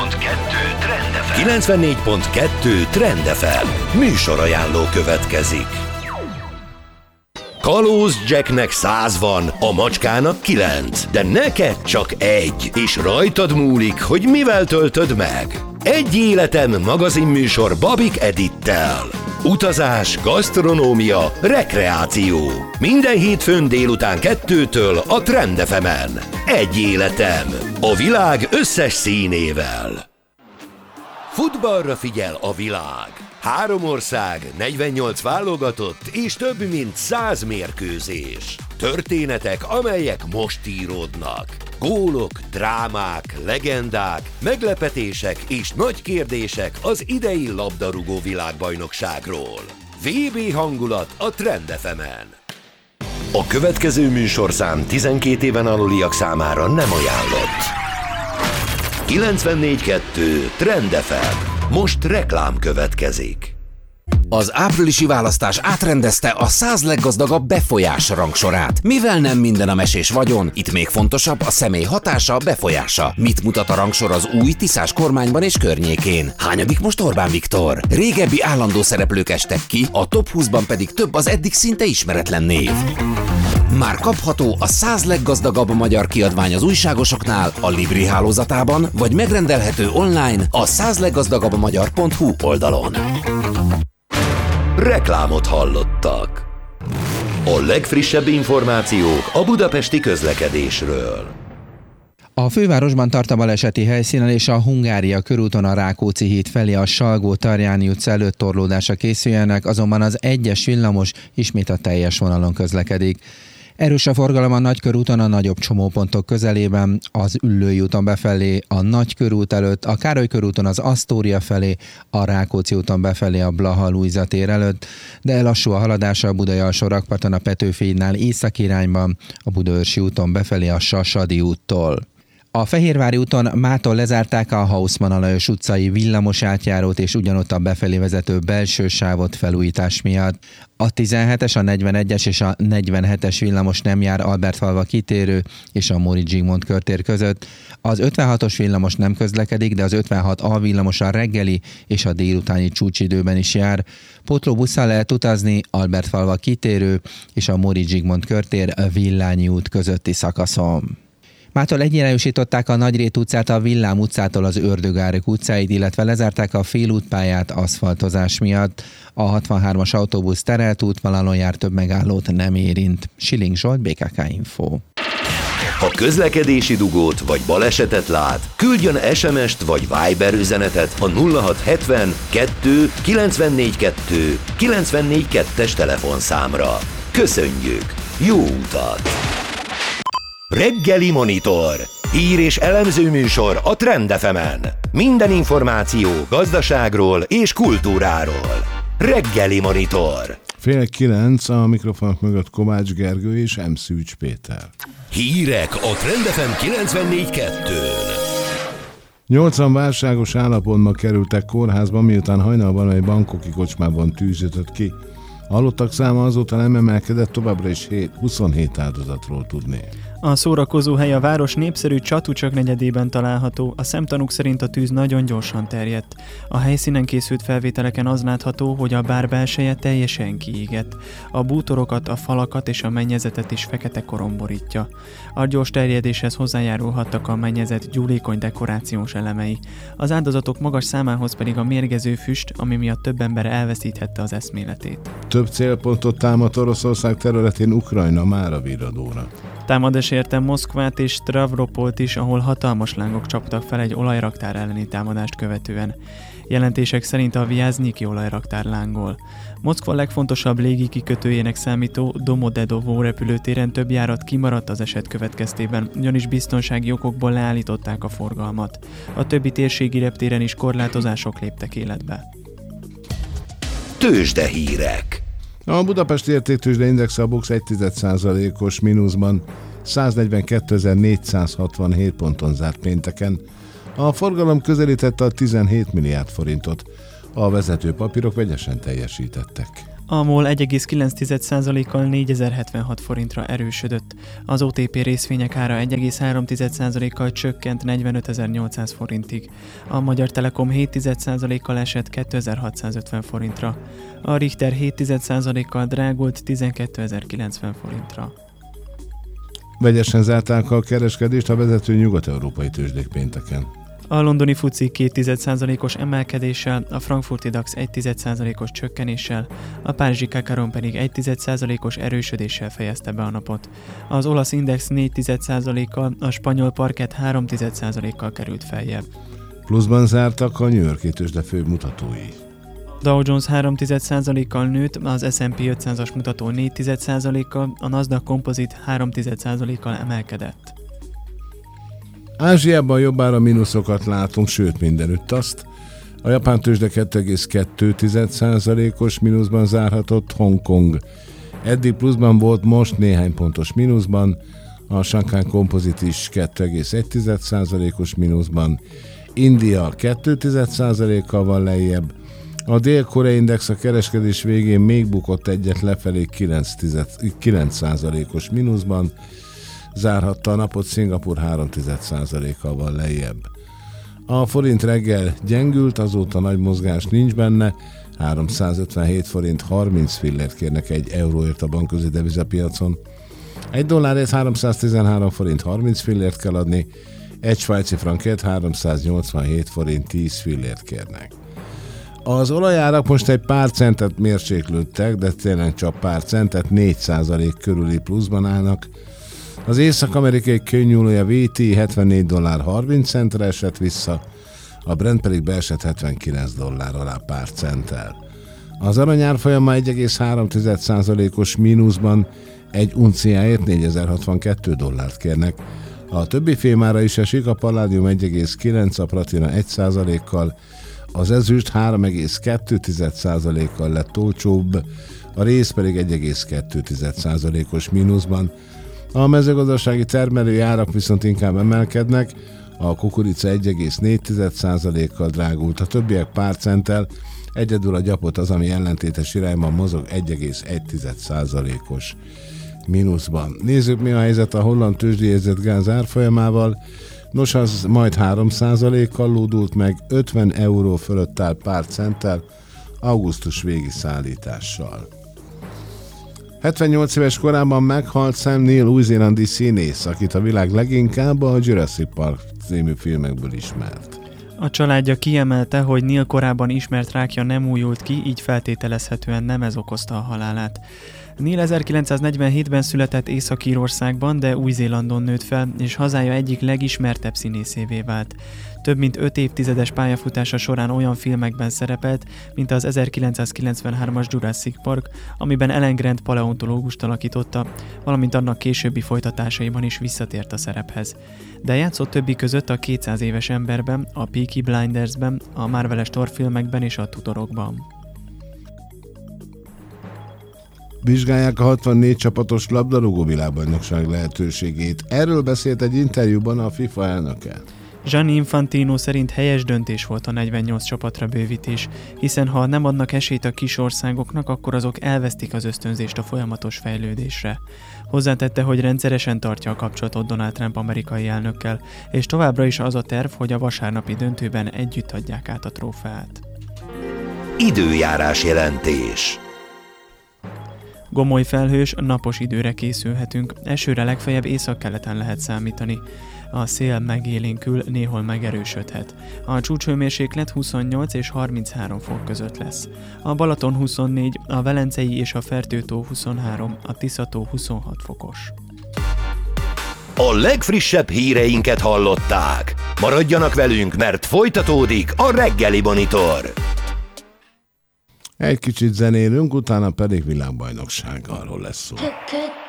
Trend FM. 94.2 Trend FM. Műsorajánló következik. Kalóz Jacknek 100 van, a macskának 9, de neked csak egy, és rajtad múlik, hogy mivel töltöd meg. Egy életem magazinműsor Babik Edittel. Utazás, gasztronómia, rekreáció. Minden hétfőn délután 2-től a Trend FM-en. Egy életem. A világ összes színével. Futballra figyel a világ. 3 ország, 48 válogatott és több mint 100 mérkőzés. Történetek, amelyek most íródnak. Gólok, drámák, legendák, meglepetések és nagy kérdések az idei labdarúgó világbajnokságról. VB hangulat a Trend FM-en. A következő műsorszám 12 éven aluliak számára nem ajánlott. 94.2 Trend FM. Most reklám következik. Az áprilisi választás átrendezte a 100 leggazdagabb befolyás rangsorát. Mivel nem minden a mesés vagyon, itt még fontosabb a személy hatása, befolyása. Mit mutat a rangsor az új Tiszás kormányban és környékén? Hányadik most Orbán Viktor? Régebbi állandó szereplők estek ki, a top 20-ban pedig több az eddig szinte ismeretlen név. Már kapható a 100 leggazdagabb magyar kiadvány az újságosoknál, a Libri hálózatában, vagy megrendelhető online a 100leggazdagabbmagyar.hu oldalon. Reklámot hallottak. A legfrissebb információk a budapesti közlekedésről. A fővárosban tart a baleseti helyszínen, és a Hungária körúton a Rákóczi híd felé a Salgó-Tarjáni utca előtt torlódásra készüljenek, azonban az 1-es villamos ismét a teljes vonalon közlekedik. Erős a forgalom a Nagykörúton a nagyobb csomópontok közelében, az Üllői úton befelé a Nagykörút előtt, a Károly körúton az Asztória felé, a Rákóczi úton befelé a Blaha-Lujza tér előtt, de lassú a haladása a Budai alsó rakparton a Petőfi hídnál északi irányban, a Budaörsi úton befelé a Sasadi úttól. A Fehérvári úton mától lezárták a Hausmann Alajos utcai villamos átjárót és ugyanott a befelé vezető belső sávot felújítás miatt. A 17-es, a 41-es és a 47-es villamos nem jár Albertfalva kitérő és a Móricz Zsigmond körtér között. Az 56-os villamos nem közlekedik, de az 56A villamos a reggeli és a délutáni csúcsidőben is jár. Pótlóbusszal lehet utazni Albertfalva kitérő és a Móricz Zsigmond körtér Villányi út közötti szakaszon. Mától egyenlősították a Nagyrét utcát a Villám utcától az Ördögárök utcáig, illetve lezárták a félútpályát aszfaltozás miatt. A 63-as autóbusz terelt útvonalon jár, több megállót nem érint. Siling Zsolt, BKK Info. Ha közlekedési dugót vagy balesetet lát, küldjön SMS-t vagy Viber üzenetet a 0670 2 94 2 94 2-es telefonszámra. Köszönjük! Jó utat! Reggeli Monitor. Hír és elemző műsor a Trend FM-en. Minden információ gazdaságról és kultúráról. Reggeli Monitor. 8:30 a mikrofonok mögött Kovács Gergő és M. Szűcs Péter. Hírek a Trend FM 94.2-n. 80 válságos állapotban kerültek kórházban, miután hajnalban egy bangkoki kocsmában tűz ütött ki. A halottak száma azóta nem emelkedett, továbbra is 27 áldozatról tudni. A szórakozóhely a város népszerű Csatucsak negyedében található, a szemtanúk szerint a tűz nagyon gyorsan terjedt. A helyszínen készült felvételeken az látható, hogy a bár belseje teljesen kiégett. A bútorokat, a falakat és a mennyezetet is fekete korom borítja. A gyors terjedéshez hozzájárulhattak a mennyezet gyúlékony dekorációs elemei. Az áldozatok magas számához pedig a mérgező füst, ami miatt több ember elveszíthette az eszméletét. Több célpontot támadt Oroszország területén Ukrajna mára virradóra. Támadás érte Moszkvát és Stavropolt is, ahol hatalmas lángok csaptak fel egy olajraktár elleni támadást követően. Jelentések szerint a Vjaznyiki olajraktár lángol. Moszkva legfontosabb légi kikötőjének számító Domodedovo repülőtéren több járat kimaradt az eset következtében, ugyanis biztonsági okokból leállították a forgalmat. A többi térségi reptéren is korlátozások léptek életbe. Tőzsdehírek. A Budapesti Értéktőzsde Index a BUX 1,1%-os mínuszban 142.467 ponton zárt pénteken. A forgalom közelítette a 17 milliárd forintot. A vezető papírok vegyesen teljesítettek. A MOL 1,9%-kal 4076 forintra erősödött. Az OTP részvények ára 1,3%-kal csökkent 45.800 forintig. A Magyar Telekom 7%-kal esett 2650 forintra. A Richter 7%-kal drágult 12.090 forintra. Vegyesen zárták a kereskedést a vezető nyugat-európai tőzsdék pénteken. A londoni FTSE 2,1%-os emelkedéssel, a frankfurti DAX 1,1%-os csökkenéssel, a párizsi Kakaron pedig 1,1%-os erősödéssel fejezte be a napot. Az olasz index 4,1%-kal, a spanyol parkett 3,1%-kal került feljebb. Pluszban zártak a New York-i tőzsde főbb mutatói. Dow Jones 3,1%-kal nőtt, az S&P 500-as mutató 4,1%-kal, a Nasdaq Composite 3,1%-kal emelkedett. Ázsiában jobbára mínuszokat látunk, sőt mindenütt azt. A japán tőzsde 2,2%-os mínuszban zárhatott, Hongkong eddig pluszban volt, most néhány pontos mínuszban, a Shanghai Composite is 2,1%-os mínuszban, India 2,1%-kal van lejjebb, a Dél-Korea Index a kereskedés végén még bukott egyet lefelé 9%-os mínuszban, zárhatta a napot, Szingapur 3,1%-kal van lejjebb. A forint reggel gyengült, azóta nagy mozgás nincs benne, 357 forint 30 fillért kérnek egy euróért a bankközi devizapiacon. Egy dollárért 313 forint 30 fillért kell adni, egy svájci frankért 387 forint 10 fillért kérnek. Az olajárak most egy pár centet mérséklődtek, de tényleg csak pár centet, 4% körüli pluszban állnak. Az észak-amerikai kőnyúlója VT $74.30 esett vissza, a Brent pedig beesett $79 alá pár centtel. Az arany árfolyama 1,3%-os mínuszban, egy unciáért $4062 kérnek. A többi fémára is esik, a paládium 1,9, a platina 1%-kal, az ezüst 3,2%-kal lett olcsóbb, a rész pedig 1,2%-os mínuszban. A mezőgazdasági termelői árak viszont inkább emelkednek, a kukorica 1,4%-kal drágult, a többiek pár centtel, egyedül a gyapot az, ami ellentétes irányban mozog 1,1%-os mínuszban. Nézzük, mi a helyzet a holland tőzsdéjegyzett gáz árfolyamával. Nos, az majd 3%-kal lódult meg, 50 euró fölött áll pár centtel, augusztus végi szállítással. 78 éves korában meghalt Sam Neill, új-zélandi színész, akit a világ leginkább a Jurassic Park című filmekből ismert. A családja kiemelte, hogy Neill korábban ismert rákja nem újult ki, így feltételezhetően nem ez okozta a halálát. Neill 1947-ben született Észak-Írországban, de Új-Zélandon nőtt fel, és hazája egyik legismertebb színészévé vált. Több mint 5 évtizedes pályafutása során olyan filmekben szerepelt, mint az 1993-as Jurassic Park, amiben Alan Grant paleontológust alakította, valamint annak későbbi folytatásaiban is visszatért a szerephez. De játszott többi között a 200 éves emberben, a Peaky Blindersben, a Marvel-es Thor filmekben és a Tudorokban. Vizsgálják a 64 csapatos labdarúgó világbajnokság lehetőségét. Erről beszélt egy interjúban a FIFA elnöke. Gianni Infantino szerint helyes döntés volt a 48 csapatra bővítés, hiszen ha nem adnak esélyt a kis országoknak, akkor azok elvesztik az ösztönzést a folyamatos fejlődésre. Hozzátette, hogy rendszeresen tartja a kapcsolatot Donald Trump amerikai elnökkel, és továbbra is az a terv, hogy a vasárnapi döntőben együtt adják át a trófeát. Időjárás jelentés. Gomoly felhős, napos időre készülhetünk, esőre legfeljebb északkeleten lehet számítani. A szél megélénkül, néhol megerősödhet. A csúcshőmérséklet 28 és 33 fok között lesz. A Balaton 24, a Velencei és a Fertőtó 23, a Tiszató 26 fokos. A legfrissebb híreinket hallották. Maradjanak velünk, mert folytatódik a Reggeli Monitor. Egy kicsit zenélünk, utána pedig világbajnokság, arról lesz szó.